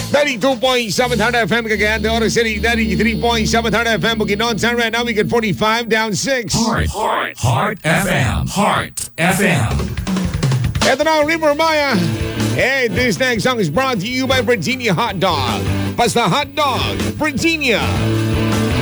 92.7 Heart FM Cagayan de Oro City, 93.7 Heart FM Bukidnon. Time right now, we get 45 down 6. Heart FM. Heart FM. Ito na, River Maya. Hey, this next song is brought to you by Virginia Hot Dog. Basta hot dog, Virginia.